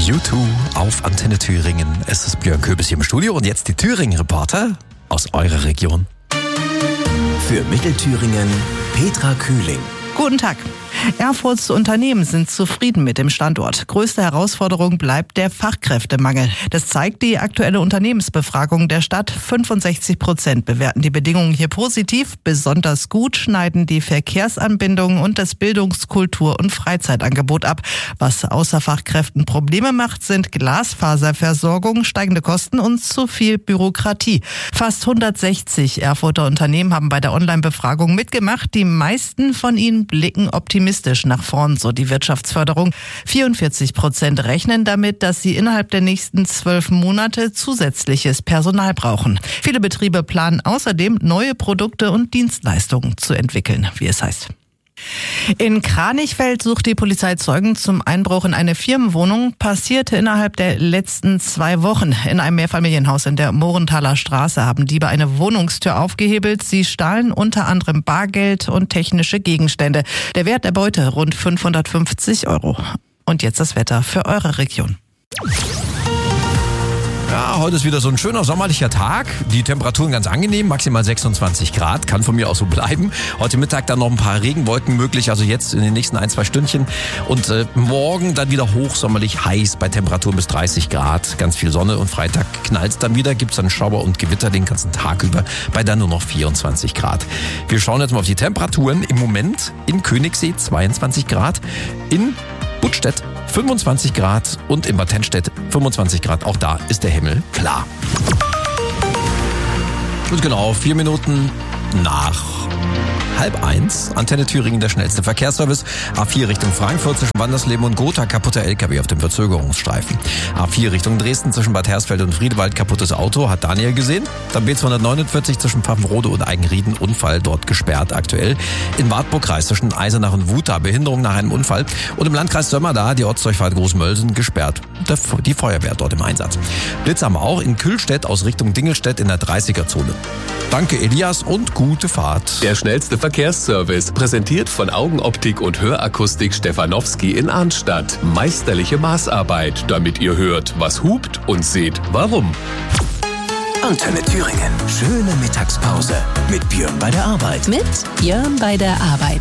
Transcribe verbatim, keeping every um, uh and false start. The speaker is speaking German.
U zwei auf Antenne Thüringen. Es ist Björn Köbis hier im Studio und jetzt die Thüringen-Reporter aus eurer Region. Für Mittelthüringen Petra Kühling. Guten Tag. Erfurts Unternehmen sind zufrieden mit dem Standort. Größte Herausforderung bleibt der Fachkräftemangel. Das zeigt die aktuelle Unternehmensbefragung der Stadt. fünfundsechzig Prozent bewerten die Bedingungen hier positiv. Besonders gut schneiden die Verkehrsanbindungen und das Bildungskultur- und Freizeitangebot ab. Was außer Fachkräften Probleme macht, sind Glasfaserversorgung, steigende Kosten und zu viel Bürokratie. Fast hundertsechzig Erfurter Unternehmen haben bei der Online-Befragung mitgemacht. Die meisten von ihnen blicken optimistisch nach vorn, so die Wirtschaftsförderung. vierundvierzig Prozent rechnen damit, dass sie innerhalb der nächsten zwölf Monate zusätzliches Personal brauchen. Viele Betriebe planen außerdem, neue Produkte und Dienstleistungen zu entwickeln, wie es heißt. In Kranichfeld sucht die Polizei Zeugen zum Einbruch in eine Firmenwohnung. Passierte innerhalb der letzten zwei Wochen. In einem Mehrfamilienhaus in der Morenthaler Straße haben Diebe eine Wohnungstür aufgehebelt. Sie stahlen unter anderem Bargeld und technische Gegenstände. Der Wert der Beute rund fünfhundertfünfzig Euro. Und jetzt das Wetter für eure Region. Ja, heute ist wieder so ein schöner sommerlicher Tag. Die Temperaturen ganz angenehm, maximal sechsundzwanzig Grad, kann von mir aus so bleiben. Heute Mittag dann noch ein paar Regenwolken möglich, also jetzt in den nächsten ein, zwei Stündchen. Und äh, morgen dann wieder hochsommerlich heiß bei Temperaturen bis dreißig Grad. Ganz viel Sonne und Freitag knallt es dann wieder, gibt es dann Schauer und Gewitter den ganzen Tag über bei dann nur noch vierundzwanzig Grad. Wir schauen jetzt mal auf die Temperaturen. Im Moment in Königssee zweiundzwanzig Grad, in Buttstedt fünfundzwanzig Grad und in Bad Tennstedt fünfundzwanzig Grad. Auch da ist der Himmel klar. Und genau, vier Minuten nach halb eins. Antenne Thüringen, der schnellste Verkehrsservice. A vier Richtung Frankfurt zwischen Wandersleben und Gotha, kaputter L K W auf dem Verzögerungsstreifen. A vier Richtung Dresden zwischen Bad Hersfeld und Friedewald, kaputtes Auto, hat Daniel gesehen. Dann B zweihundertneunundvierzig zwischen Pfaffenrode und Eigenrieden, Unfall dort gesperrt aktuell. In Wartburg-Kreis zwischen Eisenach und Wutha, Behinderung nach einem Unfall. Und im Landkreis Sömmerda, die Ortsdurchfahrt Großmölsen, gesperrt. Die Feuerwehr dort im Einsatz. Blitz haben wir auch in Kühlstedt aus Richtung Dingelstedt in der dreißiger-Zone. Danke Elias und gute Fahrt. Der schnellste Verkehrsservice, präsentiert von Augenoptik und Hörakustik Stefanowski in Arnstadt. Meisterliche Maßarbeit, damit ihr hört, was hupt und seht, warum. Antenne Thüringen. Schöne Mittagspause mit Björn bei der Arbeit. Mit Björn bei der Arbeit.